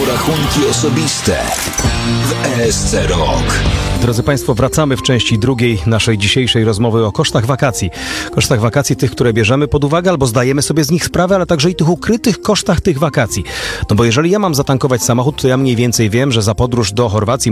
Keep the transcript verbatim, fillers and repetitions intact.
rachunki osobiste w E S C Rok. Drodzy Państwo, wracamy w części drugiej naszej dzisiejszej rozmowy o kosztach wakacji. Kosztach wakacji tych, które bierzemy pod uwagę albo zdajemy sobie z nich sprawę, ale także i tych ukrytych kosztach tych wakacji. No bo jeżeli ja mam zatankować samochód, to ja mniej więcej wiem, że za podróż do Chorwacji